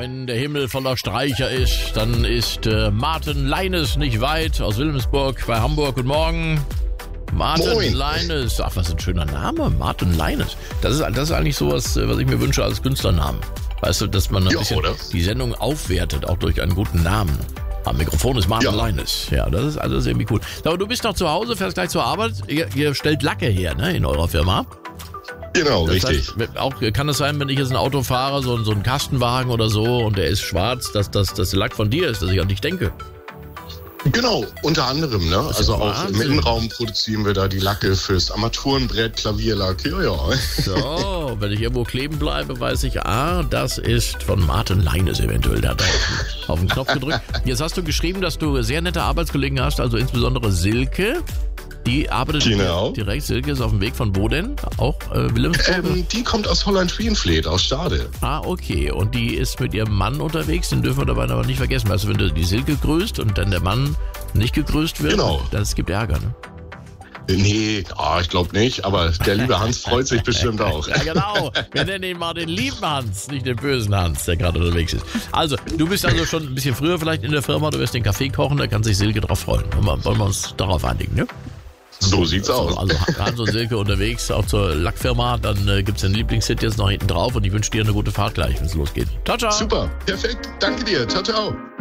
wenn der Himmel voller Streicher ist, dann ist Martin Leines nicht weit aus Wilhelmsburg bei Hamburg. Guten Morgen. Martin Moin. Leines. Ach, was ein schöner Name. Martin Leines. Das ist eigentlich sowas, was ich mir wünsche als Künstlernamen. Weißt du, dass man ein bisschen die Sendung aufwertet, auch durch einen guten Namen. Am Mikrofon ist Martin Leines. Ja, das ist alles irgendwie cool. Aber du bist noch zu Hause, fährst gleich zur Arbeit. Ihr stellt Lacke her, ne, in eurer Firma. Genau, Das richtig. heißt, auch kann es sein, wenn ich jetzt ein Auto fahre, so einen Kastenwagen oder so, und der ist schwarz, dass das der Lack von dir ist, dass ich an dich denke. Genau, unter anderem, ne? Also auch im Wahnsinn. Innenraum produzieren wir da die Lacke fürs Armaturenbrett, Klavierlack, ja. So, wenn ich irgendwo kleben bleibe, weiß ich, das ist von Martin Leines eventuell. Der hat da auf den Knopf gedrückt. Jetzt hast du geschrieben, dass du sehr nette Arbeitskollegen hast, also insbesondere Silke. Die arbeitet direkt. Silke ist auf dem Weg von wo denn? Auch Wilhelmsburg? Die kommt aus Holland-Schwienfleet, aus Stade. Okay. Und die ist mit ihrem Mann unterwegs. Den dürfen wir dabei aber nicht vergessen. Weißt du, wenn du die Silke grüßt und dann der Mann nicht gegrüßt wird, das gibt Ärger, ne? Nee, ich glaube nicht, aber der liebe Hans freut sich bestimmt auch. Ja, genau. Wir nennen ihn mal den lieben Hans, nicht den bösen Hans, der gerade unterwegs ist. Also, du bist also schon ein bisschen früher vielleicht in der Firma, du wirst den Kaffee kochen, da kann sich Silke drauf freuen. Wollen wir uns darauf einigen, ne? So sieht's aus. Also Hans und Silke unterwegs, auch zur Lackfirma, dann gibt's den Lieblingshit jetzt noch hinten drauf und ich wünsche dir eine gute Fahrt gleich, wenn es losgeht. Ciao, ciao. Super, perfekt. Danke dir. Ciao, ciao.